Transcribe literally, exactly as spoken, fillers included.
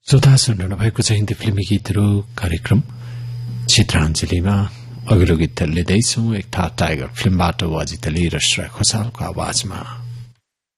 श्रोता सुन्नु भएको छ हिन्दी फिल्मी गीतहरू कार्यक्रम चित्राञ्जलीमा अघिल्लो गीत लिँदैछौं एक था टाइगर फिल्मबाट वाजिद अली र श्रेया घोषालको आवाजमा।